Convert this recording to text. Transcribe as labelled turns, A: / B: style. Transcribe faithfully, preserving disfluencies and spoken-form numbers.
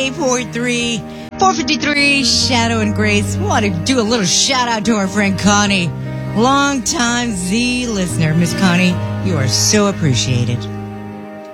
A: eighty-eight point three, four fifty-three, Shadow and Grace. We want to do a little shout out to our friend Connie. Long time Z listener. Miss Connie, you are so appreciated.